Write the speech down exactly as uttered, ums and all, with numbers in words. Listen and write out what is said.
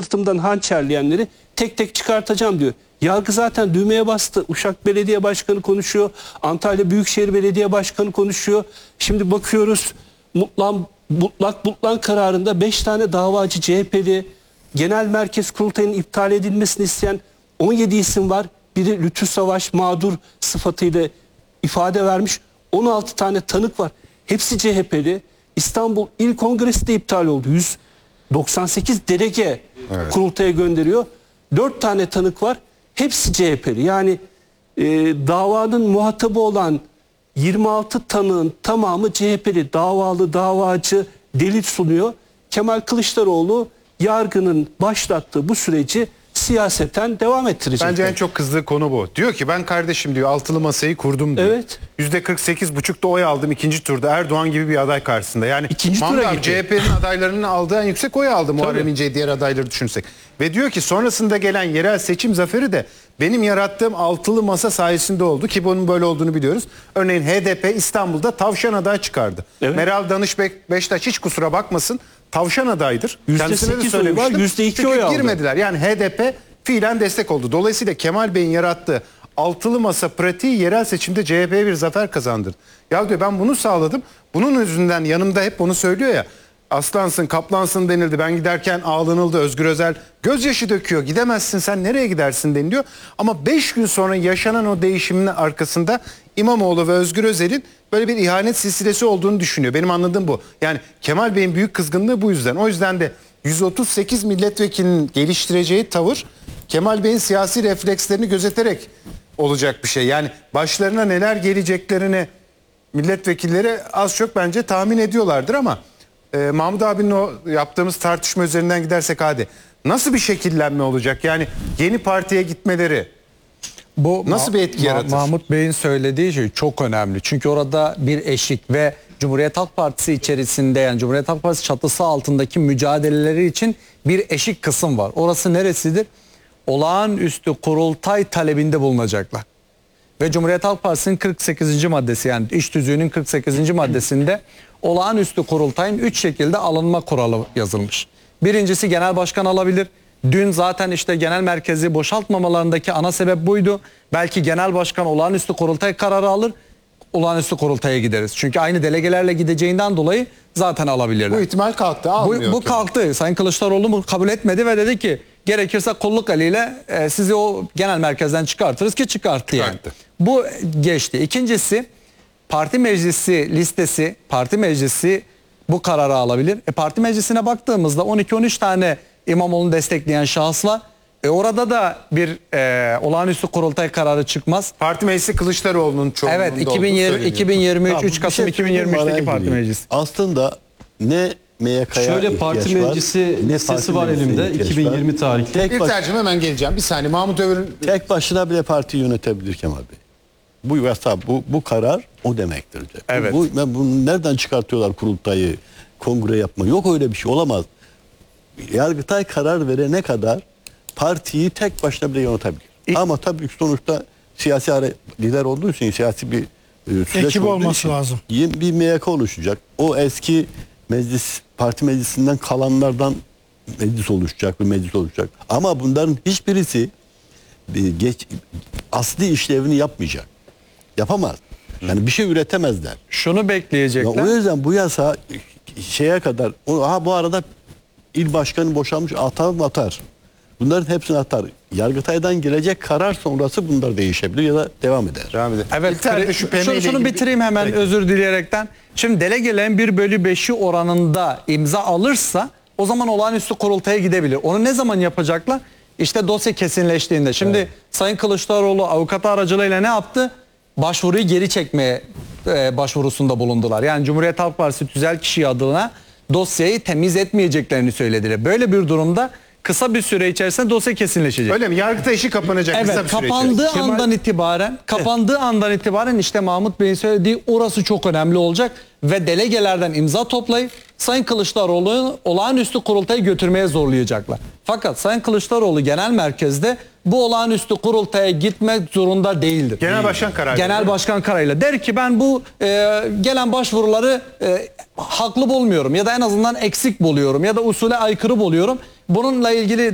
sırtımdan hançerleyenleri tek tek çıkartacağım diyor. Yargı zaten düğmeye bastı. Uşak Belediye Başkanı konuşuyor. Antalya Büyükşehir Belediye Başkanı konuşuyor. Şimdi bakıyoruz mutlak mutlak, mutlak kararında beş tane davacı C H P'li, Genel Merkez Kurultayı'nın iptal edilmesini isteyen on yedi isim var. Biri Lütfü Savaş mağdur sıfatıyla ifade vermiş. on altı tane tanık var. Hepsi C H P'li. İstanbul İl Kongresi de iptal oldu. yüz doksan sekiz delege evet. kurultaya gönderiyor. dört tane tanık var. Hepsi C H P'li. Yani e, davanın muhatabı olan yirmi altı tanığın tamamı C H P'li. Davalı, davacı, delil sunuyor. Kemal Kılıçdaroğlu yargının başlattığı bu süreci siyaseten devam ettirecek. Bence en çok kızdığı konu bu. Diyor ki ben kardeşim diyor altılı masayı kurdum diyor. Evet. yüzde kırk sekiz buçukta oy aldım ikinci turda Erdoğan gibi bir aday karşısında. Yani İkinci tura gitti. C H P'nin adaylarının aldığı en yüksek oy aldı Muharrem İnce'yi diğer adayları düşünsek. Ve diyor ki sonrasında gelen yerel seçim zaferi de benim yarattığım altılı masa sayesinde oldu ki bunun böyle olduğunu biliyoruz. Örneğin H D P İstanbul'da tavşan aday çıkardı. Evet. Meral Danışbek Beştaş hiç kusura bakmasın tavşan adaydır. yüzde sekiz oy var, yüzde iki oy aldı. Girmediler. Yani H D P fiilen destek oldu. Dolayısıyla Kemal Bey'in yarattığı altılı masa pratiği yerel seçimde C H P'ye bir zafer kazandırdı. Ya diyor ben bunu sağladım. Bunun yüzünden yanımda hep onu söylüyor ya. Aslansın, kaplansın denildi. Ben giderken ağlanıldı. Özgür Özel gözyaşı döküyor. Gidemezsin sen nereye gidersin deniliyor. Ama beş gün sonra yaşanan o değişimin arkasında İmamoğlu ve Özgür Özel'in böyle bir ihanet silsilesi olduğunu düşünüyor. Benim anladığım bu. Yani Kemal Bey'in büyük kızgınlığı bu yüzden. O yüzden de yüz otuz sekiz milletvekilinin geliştireceği tavır Kemal Bey'in siyasi reflekslerini gözeterek olacak bir şey. Yani başlarına neler geleceklerini milletvekilleri az çok bence tahmin ediyorlardır ama e, Mahmut abinin o yaptığımız tartışma üzerinden gidersek hadi nasıl bir şekillenme olacak? Yani yeni partiye gitmeleri bu nasıl bir etki Ma yaratır? Mahmut Bey'in söylediği şey çok önemli. Çünkü orada bir eşik ve Cumhuriyet Halk Partisi içerisinde yani Cumhuriyet Halk Partisi çatısı altındaki mücadeleleri için bir eşik kısım var. Orası neresidir? Olağanüstü kurultay talebinde bulunacaklar. Ve Cumhuriyet Halk Partisi'nin kırk sekizinci maddesi yani iş tüzüğünün kırk sekizinci maddesinde olağanüstü kurultayın üç şekilde alınma kuralı yazılmış. Birincisi genel başkan alabilir. Dün zaten işte genel merkezi boşaltmamalarındaki ana sebep buydu. Belki genel başkan olağanüstü kurultay kararı alır. Olağanüstü kurultaya gideriz. Çünkü aynı delegelerle gideceğinden dolayı zaten alabilirler. Bu ihtimal kalktı. Bu, bu kalktı. Sayın Kılıçdaroğlu kabul etmedi ve dedi ki gerekirse kolluk eliyle e, sizi o genel merkezden çıkartırız ki çıkarttı yani. Çıkarttı. Bu geçti. İkincisi parti meclisi listesi, parti meclisi bu kararı alabilir. E, parti meclisine baktığımızda on iki on üç tane İmamoğlu'nu destekleyen şahısla e, orada da bir e, olağanüstü kurultay kararı çıkmaz. Parti meclisi Kılıçdaroğlu'nun çoğunluğunda evet, iki bin yirmi, iki bin yirmi üç, üç Kasım şey iki bin yirmi üç'teki parti meclisi. Aslında ne M Y K'ya Şöyle parti meclisi var, listesi var elimde iki bin yirmi tarihli. Tek bir tercüme hemen geleceğim. Bir saniye Mahmut Övür'ün... Tek başına bile partiyi yönetebilir Kemal Bey. Bu yasa, bu, bu karar o demektir. Evet. Bu, bu, bunu nereden çıkartıyorlar kurultayı, kongre yapma? Yok öyle bir şey olamaz. Yargıtay karar verene kadar partiyi tek başına bile yönetebilir. İlk... Ama tabii sonuçta siyasi lider olduğu için siyasi bir e, süreç ekip olması için lazım. Yeni bir M Y K oluşacak. O eski meclis parti meclisinden kalanlardan meclis oluşacak, bir meclis oluşacak. Ama bunların hiçbirisi geç, asli işlevini yapmayacak. Yapamaz. Yani bir şey üretemezler. Şunu bekleyecekler. Ya o yüzden bu yasa şeye kadar, aha bu arada il başkanı boşanmış atar mı atar. Bunların hepsini atar. Yargıtay'dan gelecek karar sonrası bunlar değişebilir ya da devam eder. Devam eder. Evet, kre, şunu, şunu bitireyim hemen Peki. özür dileyerekten. Şimdi delegelerin bir bölü beşi oranında imza alırsa o zaman olağanüstü kurultaya gidebilir. Onu ne zaman yapacaklar? İşte dosya kesinleştiğinde. Şimdi evet. Sayın Kılıçdaroğlu avukatı aracılığıyla ne yaptı? Başvuruyu geri çekmeye e, başvurusunda bulundular. Yani Cumhuriyet Halk Partisi tüzel kişi adına dosyayı temiz etmeyeceklerini söylediler. Böyle bir durumda kısa bir süre içerisinde dosya kesinleşecek. Öyle mi? Yargıtay işi kapanacak evet, kısa bir süre kapandığı andan Kemal... itibaren, kapandığı evet. andan itibaren işte Mahmut Bey'in söylediği orası çok önemli olacak ve delegelerden imza toplayıp Sayın Kılıçdaroğlu'nu olağanüstü kurultaya götürmeye zorlayacaklar. Fakat Sayın Kılıçdaroğlu genel merkezde bu olağanüstü kurultaya gitmek zorunda değildir. Genel başkan kararıyla. Genel başkan kararıyla der ki ben bu e, gelen başvuruları e, haklı bulmuyorum ya da en azından eksik buluyorum ya da usule aykırı buluyorum. Bununla ilgili